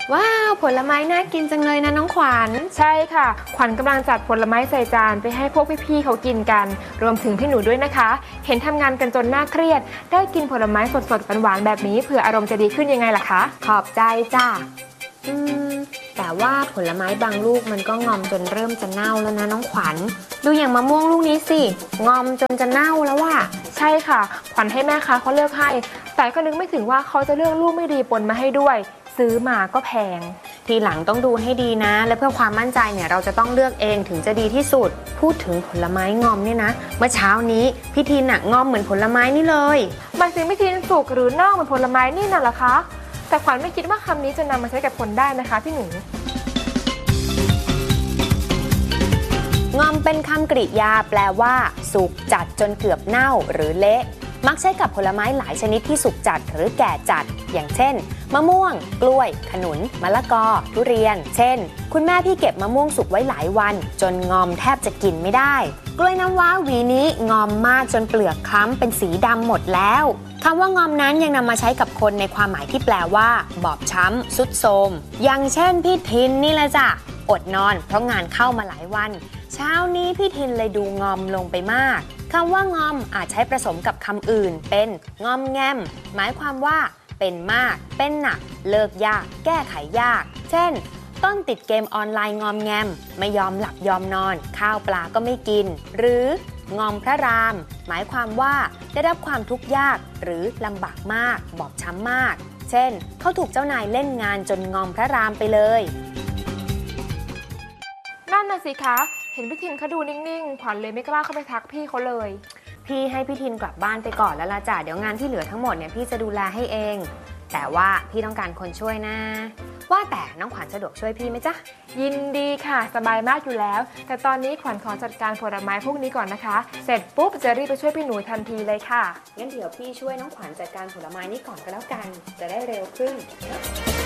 ว้าวผลไม้น่ากินจังเลยนะน้องขวัญใช่ค่ะขวัญกำลังจัดผลไม้ใส่จานไปให้พวกพี่ๆเขากินกันรวมถึงพี่หนูด้วยนะคะเห็นทำงานกันจนน่าเครียดได้กินผลไม้สดๆหวานๆแบบนี้เผื่ออารมณ์จะดีขึ้นยังไงล่ะคะขอบใจจ้าแต่ว่าผลไม้บางลูกมันก็งอมจนเริ่มจะเน่าแล้วนะน้องขวัญดูอย่างมะม่วงลูกนี้สิงอมจนจะเน่าแล้วว่ะใช่ค่ะขวัญให้แม่ค้าเขาเลือกให้แต่ก็นึกไม่ถึงว่าเขาจะเลือกลูกไม่ดีปนมาให้ด้วยซื้อมาก็แพงทีหลังต้องดูให้ดีนะและเพื่อความมั่นใจเนี่ยเราจะต้องเลือกเองถึงจะดีที่สุดพูดถึงผลไม้งอมเนี่ยนะเมื่อเช้านี้พี่ทินน่ะงอมเหมือนผลไม้นี่เลยมันสิไม่ทินสุกหรือเน่าเหมือนผลไม้นี่น่ะเหรอคะแต่ขวัญไม่คิดว่าคำนี้จะนำมาใช้กับคนได้นะคะพี่หนูงอมเป็นคำกริยาแปลว่าสุกจัดจนเกือบเน่าหรือเละมักใช้กับผลไม้หลายชนิดที่สุกจัดหรือแก่จัดอย่างเช่นมะม่วงกล้วยขนุนมะละกอทุเรียนเช่นคุณแม่พี่เก็บมะม่วงสุกไว้หลายวันจนงอมแทบจะกินไม่ได้กล้วยน้ำว้าหวีนี้งอมมากจนเปลือกคล้ำเป็นสีดำหมดแล้วคำว่างอมนั้นยังนำมาใช้กับคนในความหมายที่แปลว่าบอบช้ำทรุดโทรมอย่างเช่นพี่ทินนี่แหละจ้ะอดนอนเพราะงานเข้ามาหลายวันเช้านี้พี่ทินเลยดูงอมลงไปมากคำว่างอมอาจใช้ผสมกับคำอื่นเป็นงอมแงมหมายความว่าเป็นมากเป็นหนักเลิกยากแก้ไขยากเช่นต้นติดเกมออนไลน์งอมแงมไม่ยอมหลับยอมนอนข้าวปลาก็ไม่กินหรืองอมพระรามหมายความว่าได้รับความทุกข์ยากหรือลำบากมากบอบช้ำมากเช่นเขาถูกเจ้านายเล่นงานจนงอมพระรามไปเลยนั่นน่ะสิคะเห็นพี่ทินเขาดูนิ่งๆขวัญเลยไม่กล้าเข้าไปทักพี่เขาเลยพี่ให้พี่ทินกลับบ้านไปก่อนแล้วล่ะจ้ะเดี๋ยวงานที่เหลือทั้งหมดเนี่ยพี่จะดูแลให้เองแต่ว่าพี่ต้องการคนช่วยนะว่าแต่น้องขวัญสะดวกช่วยพี่ไหมจ๊ะยินดีค่ะสบายมากอยู่แล้วแต่ตอนนี้ขวัญขอจัดการผลไม้พวกนี้ก่อนนะคะเสร็จปุ๊บจะรีบไปช่วยพี่หนูทันทีเลยค่ะงั้นเดี๋ยวพี่ช่วยน้องขวัญจัดการผลไม้นี้ก่อนก็แล้วกันจะได้เร็วขึ้น